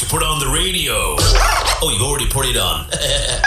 to put on the radio. Oh, you've already put it on.